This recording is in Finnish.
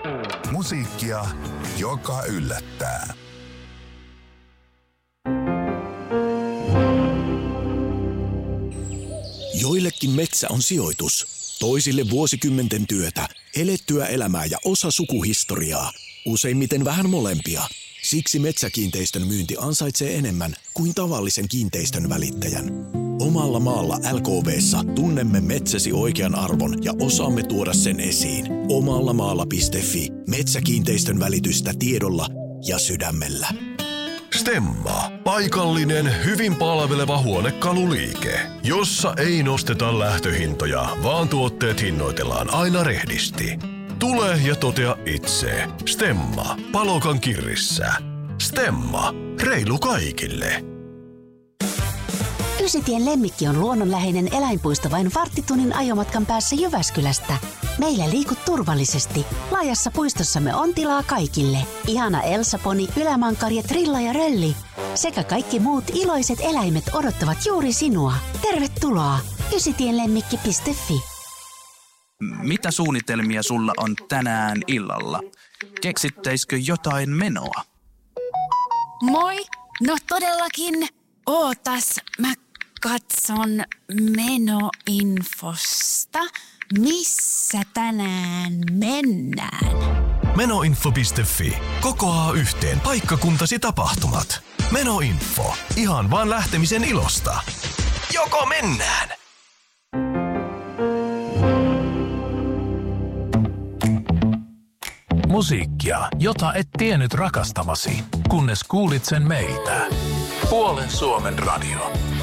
Musiikkia, joka yllättää. Joillekin metsä on sijoitus, toisille vuosikymmenten työtä, elettyä elämää ja osa sukuhistoriaa. Useimmiten vähän molempia. Siksi metsäkiinteistön myynti ansaitsee enemmän kuin tavallisen kiinteistön välittäjän. Omalla maalla LKV:ssa tunnemme metsäsi oikean arvon ja osaamme tuoda sen esiin. Omallamaalla.fi. Metsäkiinteistön välitystä tiedolla ja sydämellä. Stemma. Paikallinen, hyvin palveleva huonekaluliike, jossa ei nosteta lähtöhintoja, vaan tuotteet hinnoitellaan aina rehdisti. Tule ja totea itse. Stemma. Palokan Kirrissä. Stemma. Reilu kaikille. Ysitien Lemmikki on luonnonläheinen eläinpuisto vain varttitunnin ajomatkan päässä Jyväskylästä. Meillä liikut turvallisesti. Laajassa puistossamme on tilaa kaikille. Ihana Elsa-poni, ylämankari, trilla ja rölli. Sekä kaikki muut iloiset eläimet odottavat juuri sinua. Tervetuloa! ysitienlemmikki.fi. Mitä suunnitelmia sulla on tänään illalla? Keksittäisikö jotain menoa? Moi! No todellakin. Ootas, mä katson menoinfosta. Missä tänään mennään? Menoinfo.fi. Kokoaa yhteen paikkakuntasi tapahtumat. Menoinfo. Ihan vaan lähtemisen ilosta. Joko mennään? Musiikkia, jota et tiennyt rakastavasi, kunnes kuulit sen meiltä. Puolen Suomen radio.